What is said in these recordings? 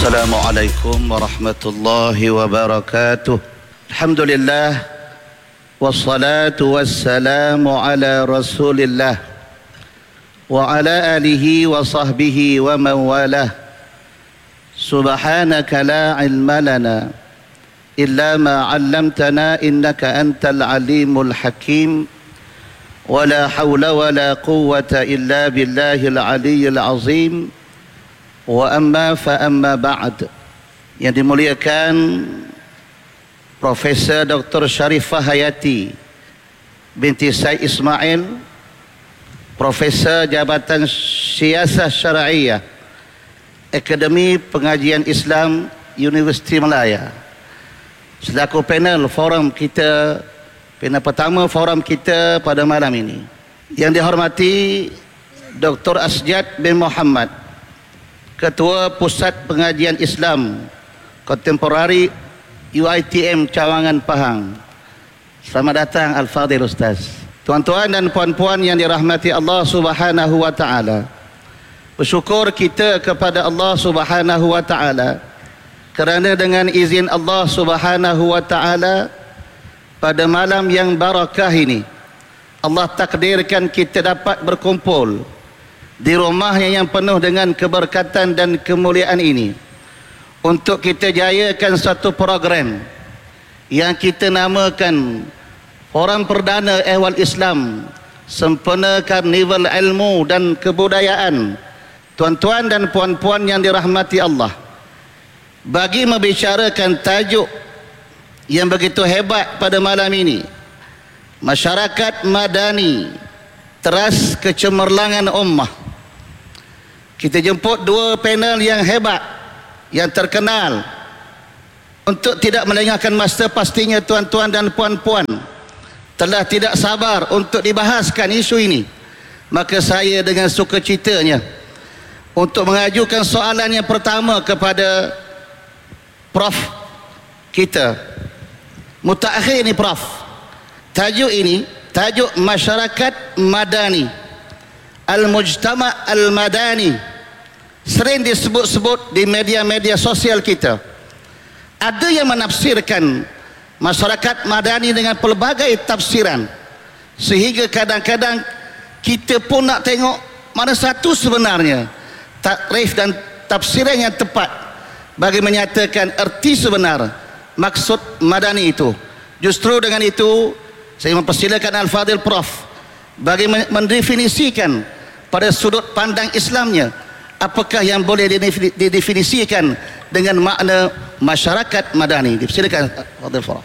Assalamualaikum warahmatullahi wabarakatuh. Alhamdulillah wassalatu wassalamu ala Rasulillah wa ala alihi wa sahbihi wa man walah. Subhanaka la ilma lana illa ma 'allamtana innaka antal alimul hakim. Wa la hawla wa la quwwata illa billahil aliyyil azim. Wa amma fa amma ba'd. Yang dimuliakan Profesor Dr. Sharifah Hayati binti Said Ismail, Profesor Jabatan Siasah Syara'iyah, Akademi Pengajian Islam Universiti Malaya, selaku panel forum kita, panel pertama forum kita pada malam ini. Yang dihormati Dr. Asjad bin Muhammad, Ketua Pusat Pengajian Islam Kontemporari UiTM Cawangan Pahang. Selamat datang Al-Fadhil Ustaz. Tuan-tuan dan puan-puan yang dirahmati Allah Subhanahu wa taala. Bersyukur kita kepada Allah Subhanahu wa taala kerana dengan izin Allah Subhanahu wa taala pada malam yang barakah ini Allah takdirkan kita dapat berkumpul di rumahnya yang penuh dengan keberkatan dan kemuliaan ini untuk kita jayakan satu program yang kita namakan Forum Perdana Ehwal Islam Sempena Karnival Ilmu dan Kebudayaan. Tuan-tuan dan puan-puan yang dirahmati Allah, bagi membicarakan tajuk yang begitu hebat pada malam ini, masyarakat madani teras kecemerlangan ummah, kita jemput dua panel yang hebat, yang terkenal. Untuk tidak melengahkan masa, pastinya tuan-tuan dan puan-puan telah tidak sabar untuk dibahaskan isu ini. Maka saya dengan sukacitanya untuk mengajukan soalan yang pertama kepada Prof kita mutakhir ini. Prof, tajuk ini, tajuk masyarakat madani, Al-Mujtama' Al-Madani, sering disebut-sebut di media-media sosial kita. Ada yang menafsirkan masyarakat madani dengan pelbagai tafsiran, sehingga kadang-kadang kita pun nak tengok mana satu sebenarnya takrif dan tafsiran yang tepat bagi menyatakan erti sebenar maksud madani itu. Justru dengan itu saya mempersilakan Al-Fadhil Prof bagi mendefinisikan pada sudut pandang Islamnya apakah yang boleh didefinisikan dengan makna masyarakat madani. Silakan Fadhil Prof.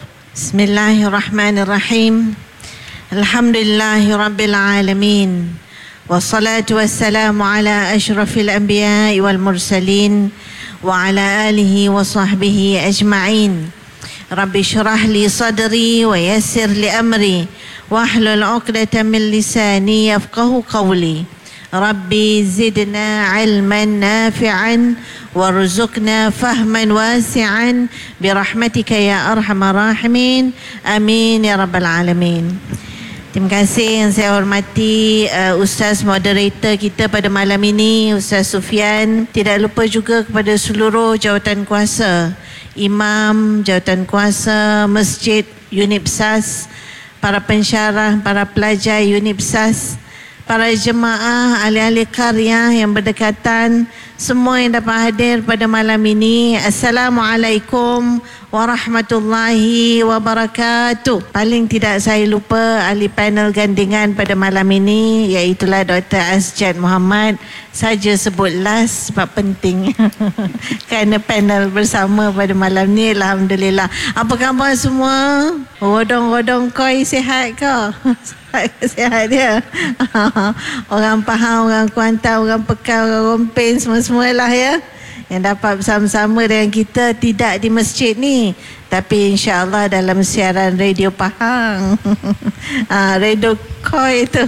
Bismillahirrahmanirrahim. Alhamdulillahirabbil alamin. Wassalatu wassalamu ala asyrafil anbiya'i wal mursalin wa ala alihi wa sahbihi ajma'in. Rabbi syrah li sadri wa yassir li amri wahlul 'uqdatam min lisani yafqahu qawli. Rabbi zidna ilman nafi'an warzuqna fahman wasi'an birahmatika ya arhamar rahimin. Amin ya rabbal alamin. Terima kasih yang saya hormati Ustaz moderator kita pada malam ini, Ustaz Sufian. Tidak lupa juga kepada seluruh jawatan kuasa, imam, jawatan kuasa masjid UNIPSAS, para pensyarah, para pelajar UNIPSAS, para jemaah, ahli-ahli karya yang berdekatan, semua yang dapat hadir pada malam ini. Assalamualaikum warahmatullahi wabarakatuh. Paling tidak saya lupa ahli panel gandingan pada malam ini, iaitulah Dr. Asjad Muhammad. Saja sebut last sebab penting kerana panel bersama pada malam ni. Alhamdulillah. Apa khabar semua? Rodong-rodong koi sihat ke? Sihat dia. Orang Pahang, orang Kuantan, orang Pekan, orang Rompin, semua-semualah ya, yang dapat bersama-sama dengan kita, tidak di masjid ni tapi insya-Allah dalam siaran radio Pahang. Radio Koi tu.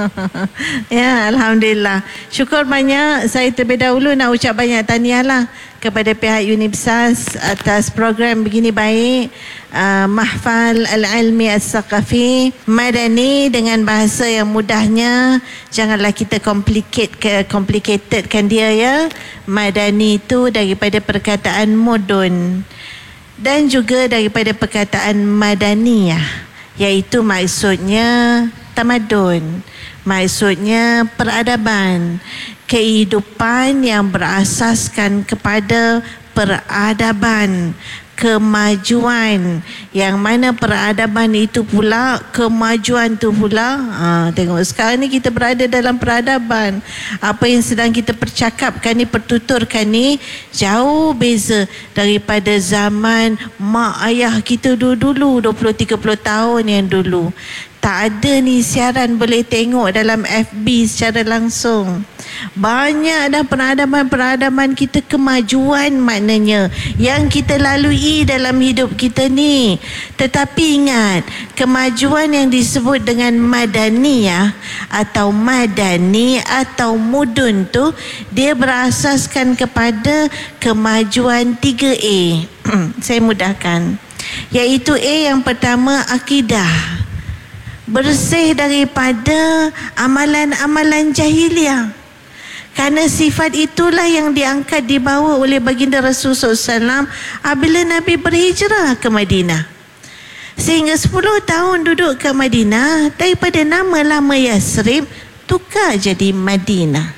Ya, alhamdulillah. Syukur banyak. Saya terlebih dahulu nak ucap banyak tahniah lah kepada pihak Unibsas atas program begini baik, Mahfal Al-Ilmi As-Saqafi Madani dengan bahasa yang mudahnya. Janganlah kita complicatedkan dia ya. Madani itu daripada perkataan mudun dan juga daripada perkataan madaniyah, iaitu maksudnya tamadun, maksudnya peradaban, kehidupan yang berasaskan kepada peradaban, kemajuan, yang mana peradaban itu pula, kemajuan itu pula. Tengok sekarang ni kita berada dalam peradaban. Apa yang sedang kita percakapkan ni, pertuturkan ni, jauh beza daripada zaman mak ayah kita dulu 20-30 tahun yang dulu. Tak ada ni siaran boleh tengok dalam FB secara langsung. Banyak dah peradaban-peradaban kita, kemajuan maknanya yang kita lalui dalam hidup kita ni. Tetapi ingat, kemajuan yang disebut dengan madaniyah atau madani atau mudun tu, dia berasaskan kepada kemajuan 3A. Saya mudahkan. Iaitu A yang pertama, akidah. Bersih daripada amalan-amalan jahiliah. Kerana sifat itulah yang diangkat, dibawa oleh baginda Rasulullah SAW apabila Nabi berhijrah ke Madinah. Sehingga 10 tahun duduk ke Madinah, daripada nama lama Yasrib tukar jadi Madinah.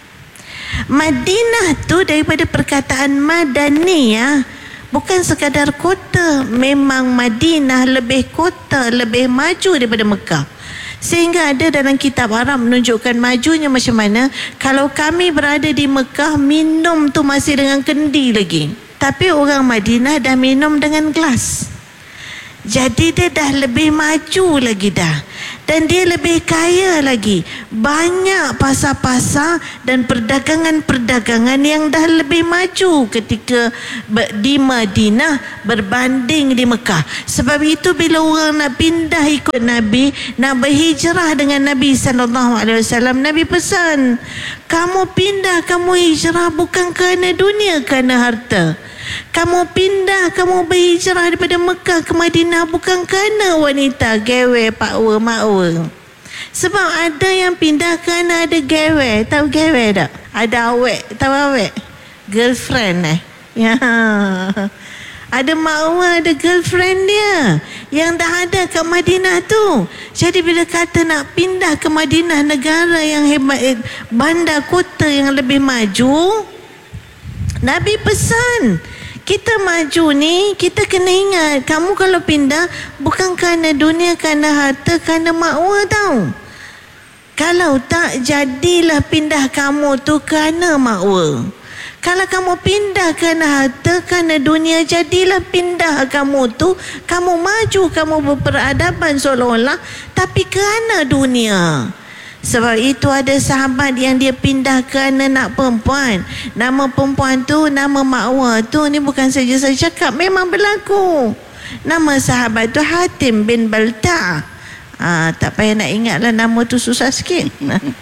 Madinah tu daripada perkataan Madaniyah, bukan sekadar kota. Memang Madinah lebih kota, lebih maju daripada Mekah. Sehingga ada dalam kitab Arab menunjukkan majunya macam mana. Kalau kami berada di Mekah, minum tu masih dengan kendi lagi, tapi orang Madinah dah minum dengan gelas. Jadi dia dah lebih maju lagi dah. Dan dia lebih kaya lagi. Banyak pasar-pasar dan perdagangan-perdagangan yang dah lebih maju ketika di Madinah berbanding di Mekah. Sebab itu bila orang nak pindah ikut Nabi, nak berhijrah dengan Nabi SAW, Nabi pesan, kamu pindah, kamu hijrah bukan kerana dunia, kerana harta. Kamu pindah, kamu berhijrah daripada Mekah ke Madinah bukan kerana wanita, gewe, pakwa, makwa. Sebab ada yang pindah kerana ada gewe. Tahu gewe tak? Ada awek. Tahu awek? Girlfriend ya. Ada makwa, ada girlfriend dia yang dah ada kat Madinah tu. Jadi bila kata nak pindah ke Madinah, negara yang hebat, bandar kota yang lebih maju, Nabi pesan, kita maju ni, kita kena ingat, kamu kalau pindah bukan kerana dunia, kerana harta, kerana makwa tau. Kalau tak, jadilah pindah kamu tu kerana makwa. Kalau kamu pindah kerana harta, kerana dunia, jadilah pindah kamu tu, kamu maju, kamu berperadaban seolah-olah, tapi kerana dunia. Sebab itu ada sahabat yang dia pindah kerana nak perempuan. Nama perempuan tu, nama makwa tu, ni bukan saja saya cakap, memang berlaku. Nama sahabat tu Hatim bin Balta'. Tak payah nak ingatlah, nama tu susah sikit.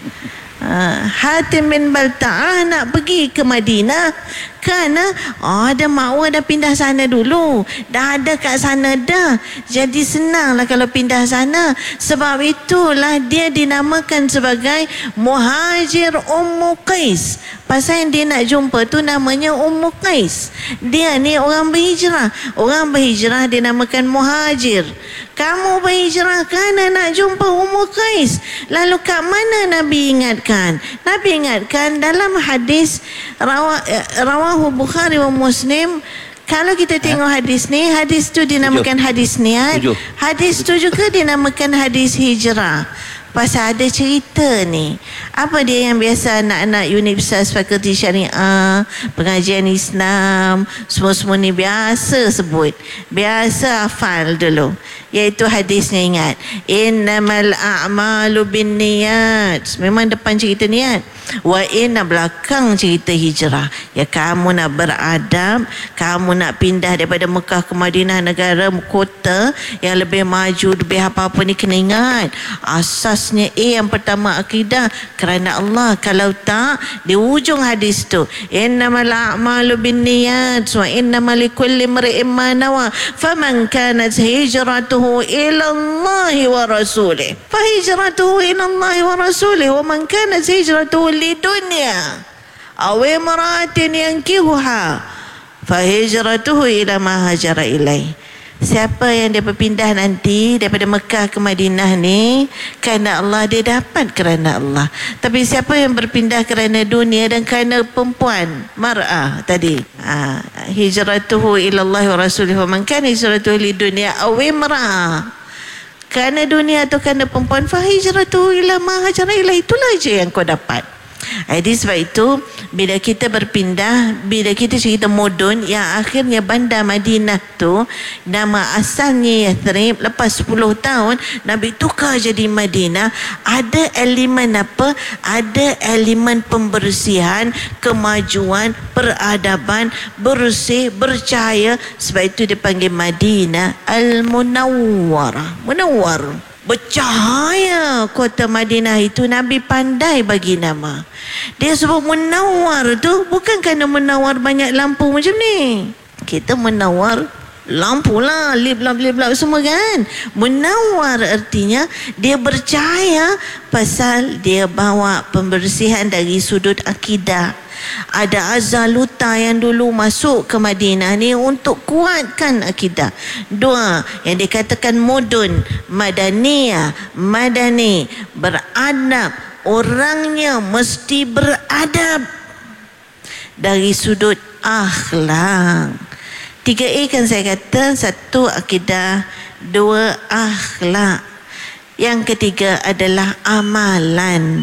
Hatim bin Balta' nak pergi ke Madinah kerana ada makwa dah pindah sana dulu, dah ada kat sana dah, jadi senanglah kalau pindah sana. Sebab itulah dia dinamakan sebagai Muhajir Ummu Qais. Pasal yang dia nak jumpa tu namanya Ummu Qais. Dia ni orang berhijrah. Orang berhijrah dinamakan muhajir. Kamu berhijrah kerana nak jumpa Ummu Qais. Lalu kat mana Nabi ingatkan? Nabi ingatkan dalam hadis rawahu Bukhari wa Muslim. Kalau kita tengok hadis ni, hadis tu dinamakan hadis niat. Hadis tu juga dinamakan hadis hijrah. Pasal ada cerita ni. Apa dia yang biasa anak-anak Unibsas, Fakulti Syariah, pengajian Islam, semua-semua ni biasa sebut, biasa hafal dulu. Iaitu hadisnya, ingat, innamal a'malu bin niyat. Memang depan cerita niat. Wa inna belakang cerita hijrah. Ya, kamu nak beradab, kamu nak pindah daripada Mekah ke Madinah, negara kota yang lebih maju, lebih apa-apa ni, kena ingat asasnya yang pertama akidah kerana Allah. Kalau tak, di ujung hadis tu, innamal a'malu binniyat wa innamal likulli imri'in ma nawa faman kanat hijratuhu ila Allah wa rasulih fa hijratuhu ila Allah wa rasulih wa man kanat hijratuhu lidunya aw imra'atin yankihuha fa hijratuhu ila ma hajara ilaih. Siapa yang dia berpindah nanti daripada Mekah ke Madinah ni kerana Allah, dia dapat kerana Allah. Tapi siapa yang berpindah kerana dunia dan kerana perempuan, mar'ah tadi, hijratuhu ilallah wa rasulih wa man kana hijratuhu lidunya aw imra'ah, kerana dunia atau kerana perempuan, fa hijratuhu ila ma hajara ilaih. Itulah je yang kau dapat. Jadi sebab itu bila kita berpindah, bila kita cerita mudun yang akhirnya bandar Madinah tu nama asalnya Yathrib, lepas 10 tahun Nabi tukar jadi Madinah, ada elemen apa? Ada elemen pembersihan, kemajuan, peradaban, bersih, bercahaya. Sebab itu dipanggil Madinah Al-Munawwarah. Munawwar, bercahaya kota Madinah itu. Nabi pandai bagi nama. Dia sebut menawar tu bukan kerana menawar banyak lampu macam ni. Kita menawar lampu lah, lip-lap semua kan. Menawar artinya dia bercahaya pasal dia bawa pembersihan dari sudut akidah. Ada azaluta yang dulu masuk ke Madinah ni untuk kuatkan akidah. Dua, yang dikatakan mudun, madaniyah, madani, beradab. Orangnya mesti beradab dari sudut akhlak. 3A kan saya kata, 1 akidah, 2 akhlak. Yang ketiga adalah amalan.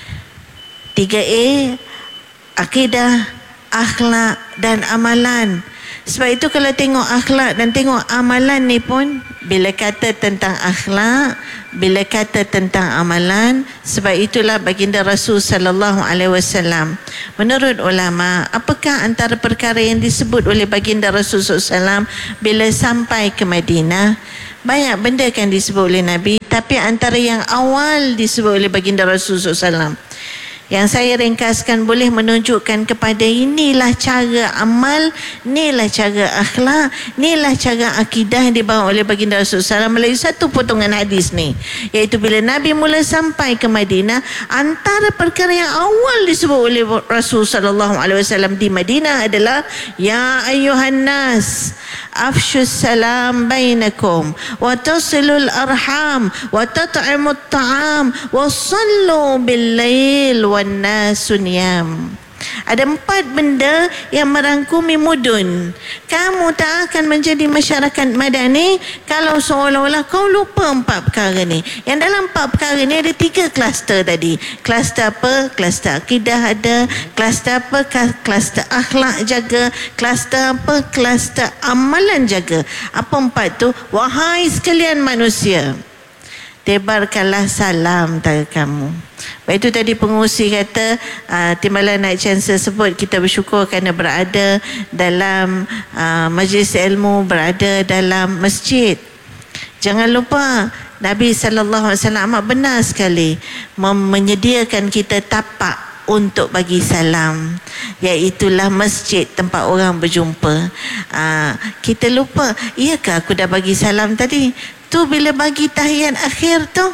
3A, akidah, akhlak dan amalan. Sebab itu kalau tengok akhlak dan tengok amalan ni pun, bila kata tentang akhlak, bila kata tentang amalan, sebab itulah baginda Rasul sallallahu alaihi wasallam, menurut ulama, apakah antara perkara yang disebut oleh baginda Rasul sallallahu alaihi wasallam bila sampai ke Madinah? Banyak benda kan disebut oleh Nabi, tapi antara yang awal disebut oleh baginda Rasul sallallahu alaihi wasallam, yang saya ringkaskan boleh menunjukkan kepada inilah cara amal, inilah cara akhlak, inilah cara akidah yang dibawa oleh baginda Rasulullah SAW melalui satu potongan hadis ni, iaitu bila Nabi mula sampai ke Madinah, antara perkara yang awal disebut oleh Rasulullah SAW di Madinah adalah ya ayyuhan nas afshus salam bainakum wa tasilul arham wa tat'imut ta'am wa sallu bil lail wan nasu niyam. Ada 4 benda yang merangkumi mudun. Kamu tak akan menjadi masyarakat madani kalau seolah-olah kau lupa 4 perkara ni. Yang dalam 4 perkara ni ada 3 kluster tadi. Kluster apa? Kluster akidah ada. Kluster apa? Kluster akhlak jaga. Kluster apa? Kluster amalan jaga. Apa 4 tu? Wahai sekalian manusia, tebarkanlah salam antara kamu. Baik, itu tadi pengurusi kata, Timbalan Naik Chancellor sebut kita bersyukur kerana berada dalam majlis ilmu, berada dalam masjid. Jangan lupa Nabi SAW amat benar sekali menyediakan kita tapak untuk bagi salam, iaitulah masjid, tempat orang berjumpa. Kita lupa, iyakah aku dah bagi salam tadi? Tu bila bagi tahiyat akhir tu,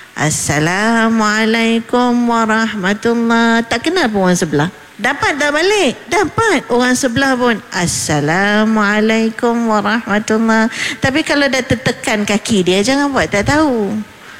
Assalamualaikum warahmatullahi, tak kenal pun orang sebelah. Dapat tak balik? Dapat. Orang sebelah pun Assalamualaikum warahmatullahi. Tapi kalau dah tertekan kaki dia, jangan buat tak tahu.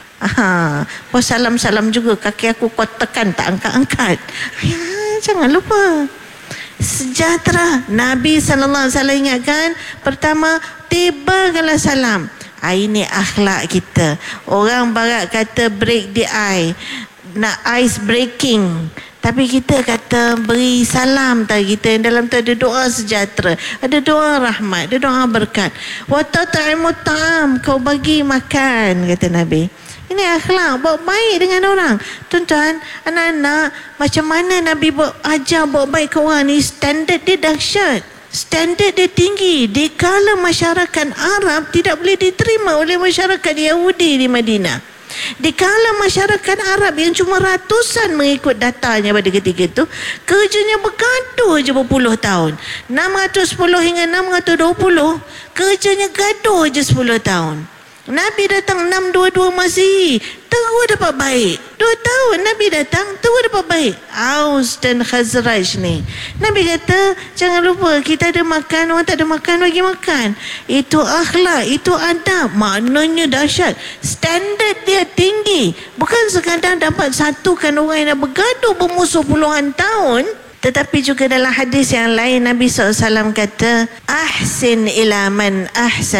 Kau salam-salam juga, kaki aku kau tekan tak angkat-angkat. Jangan lupa. Sejahtera. Nabi SAW ingatkan, pertama, tebarkanlah salam. Ini akhlak kita. Orang barat kata break the nak ice breaking, tapi kita kata beri salam tadi kita. Yang dalam tu ada doa sejahtera, ada doa rahmat, ada doa berkat. Wa tat'imut ta'am, kau bagi makan, kata Nabi. Ini akhlak, buat baik dengan orang. Tuan-tuan, anak-anak, macam mana Nabi ajar buat baik ke orang ni, standard dia dahsyat. Standard dia tinggi. Di kala masyarakat Arab tidak boleh diterima oleh masyarakat Yahudi di Madinah. Di kala masyarakat Arab yang cuma ratusan mengikut datanya pada ketika itu, kerjanya bergaduh je berpuluh tahun. 610 hingga 620, kerjanya gaduh je 10 tahun. Nabi datang 622 Masihi, terus dapat baik. 2 tahun Nabi datang, terus dapat baik. Aus dan Khazraj ni, Nabi kata, jangan lupa kita ada makan, orang tak ada makan, bagi makan. Itu akhlak, itu adab. Maknanya dahsyat. Standard dia tinggi. Bukan sekadar dapat satukan orang yang dah bergaduh bermusuh puluhan tahun. Tetapi juga dalam hadis yang lain, Nabi SAW kata, ahsin ila man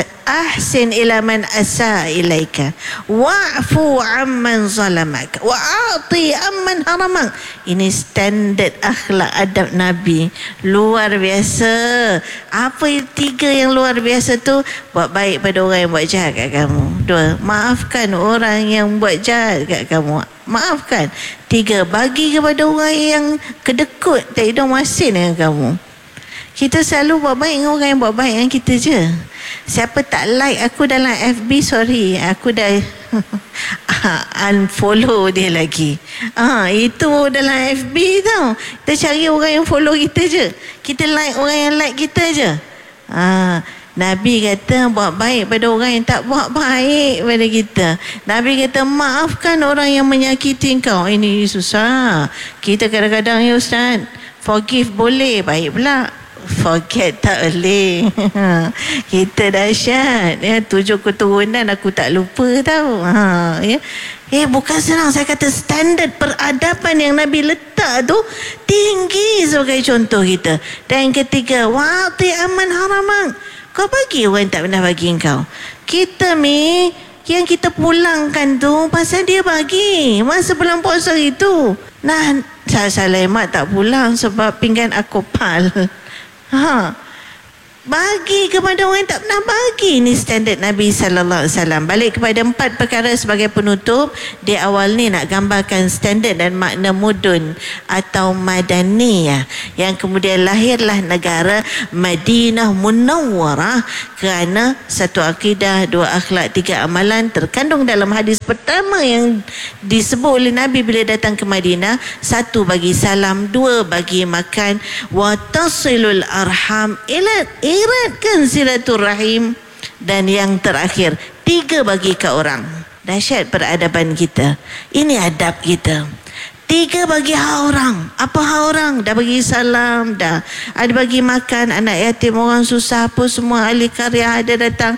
asa ilaika, wa'fu amman zalamak, wa'ati amman haramak. Ini standard akhlak adab Nabi. Luar biasa. Apa 3 yang luar biasa tu? Buat baik pada orang yang buat jahat kat kamu. 2, maafkan orang yang buat jahat kat kamu. Maafkan. 3, bagi kepada orang yang kedekut tak hidung masin dengan kamu. Kita selalu buat baik dengan orang yang buat baik dengan kita je. Siapa tak like aku dalam FB, sorry, aku dah unfollow dia lagi. Itu dalam FB tau. Kita cari orang yang follow kita je. Kita like orang yang like kita je. Nabi kata buat baik pada orang yang tak buat baik pada kita. Nabi kata maafkan orang yang menyakiti kau. Ini susah. Kita kadang-kadang, ya Ustaz, forgive boleh, baik pula. Forget tak boleh. Kita dahsyat ya, 7 keturunan aku tak lupa tau. Ya. Bukan senang. Saya kata standard peradaban yang Nabi letak tu tinggi sebagai contoh kita. Dan yang ketiga, wa'ati aman haramang. Kau bagi orang yang tak pernah bagi kau. Kita ni yang kita pulangkan tu pasal dia bagi masa bulan puasa itu. Nah, Sulaiman tak pulang sebab pinggan aku pal. Bagi kepada orang yang tak pernah bagi. Ini standard Nabi SAW. Balik kepada 4 perkara sebagai penutup. Di awal ni nak gambarkan standard dan makna mudun atau madaniyah, yang kemudian lahirlah negara Madinah Munawwarah kerana 1 akidah, 2 akhlak, 3 amalan terkandung dalam hadis pertama yang disebut oleh Nabi bila datang ke Madinah. 1, bagi salam. 2, bagi makan. Wa tasilul arham, iratkan silaturahim. Dan yang terakhir, 3, bagi ke orang. Dahsyat peradaban kita. Ini adab kita. 3, bagi hak orang. Apa hak orang? Dah bagi salam, dah ada bagi makan anak yatim, orang susah, apa semua, ahli karya ada datang.